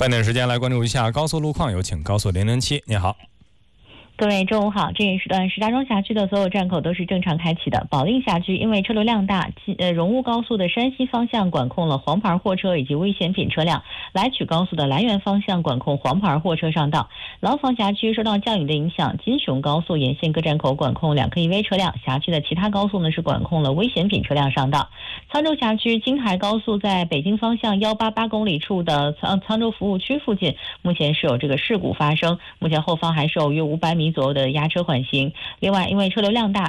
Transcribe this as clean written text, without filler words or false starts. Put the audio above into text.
半点时间来关注一下高速路况，有请高速007。你好。 各位中午好，这一时段石家庄辖区的所有站口都是正常开启的。保定辖区因为车流量大，荣乌高速的山西方向管控了黄牌货车以及危险品车辆，来曲高速的兰源方向管控黄牌货车上道。廊坊辖区受到降雨的影响，金雄高速沿线各站口管控2颗 EV 车辆，辖区的其他高速呢是管控了危险品车辆上道。沧州辖区京海高速在北京方向188公里处的沧州服务区附近，目前是有这个事故发生，目前后方还是有约500米左右的压车缓行。另外，因为车流量大，